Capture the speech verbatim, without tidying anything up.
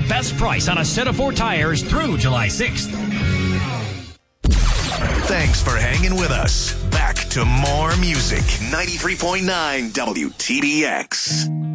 best price on a set of four tires through July sixth. Thanks for hanging with us. Back to more music. ninety-three point nine W T B X.